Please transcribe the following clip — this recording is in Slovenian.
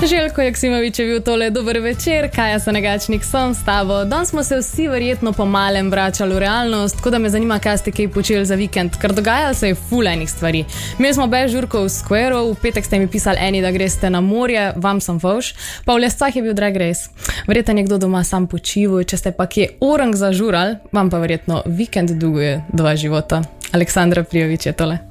Željko Joksimović je bil tole, dober večer, Kaja Sanegačnik sem s tabo. Danes smo se vsi verjetno po malem vračali v realnost, tako da me zanima, kaj ste kaj počeli za vikend, ker dogajalo se je ful enih stvari. Imeli smo bež žurko v Squareu, v petek ste mi pisali eni, da greste na morje, vam sem fauš, pa v Lescah je bil Drag Race. Verjetno nekdo doma sam počival, če ste pa kje orang zažurali, vam pa verjetno vikend duguje 2 života. Aleksandra Prijović je tole.